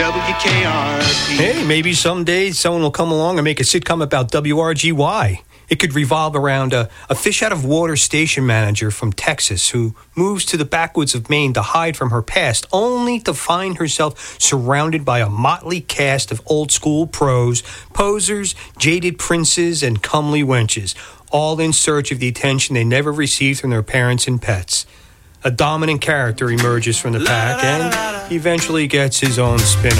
WKRP. Hey, maybe someday someone will come along and make a sitcom about WRGY. It could revolve around a fish-out-of-water station manager from Texas who moves to the backwoods of Maine to hide from her past, only to find herself surrounded by a motley cast of old-school pros, posers, jaded princes, and comely wenches, all in search of the attention they never received from their parents and pets. A dominant character emerges from the pack and eventually gets his own spin-off.